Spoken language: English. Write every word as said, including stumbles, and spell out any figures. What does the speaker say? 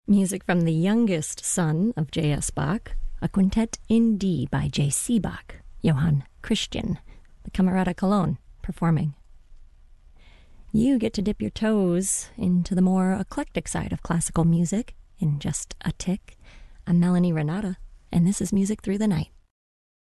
Music from the youngest son of J S. Bach, a quintet in D by J C. Bach, Johann Christian, the Camerata Cologne, performing. You get to dip your toes into the more eclectic side of classical music in just a tick. I'm Melanie Renata, and this is Music Through the Night.